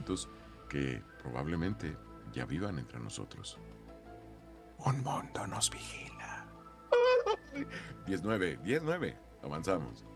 elementos que probablemente ya vivan entre nosotros. Un mundo nos vigila. 19, 19. Avanzamos.